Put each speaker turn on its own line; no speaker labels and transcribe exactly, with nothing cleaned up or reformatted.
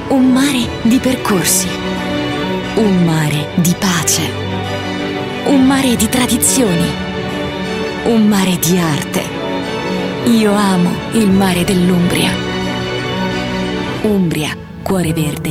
Un mare di percorsi. Un mare di pace. Un mare di tradizioni. Un mare di arte. Io amo il mare dell'Umbria. Umbria, cuore verde.